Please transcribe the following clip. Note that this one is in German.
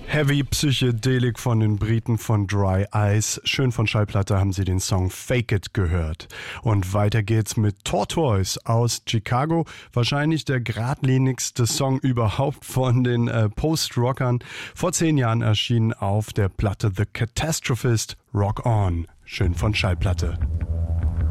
Heavy Psychedelik von den Briten von Dry Eyes. Schön von Schallplatte haben Sie den Song Fake It gehört. Und weiter geht's mit Tortoise aus Chicago. Wahrscheinlich der geradlinigste Song überhaupt von den Post-Rockern. Vor 10 Jahren erschienen auf der Platte The Catastrophist Rock On. Schön von Schallplatte.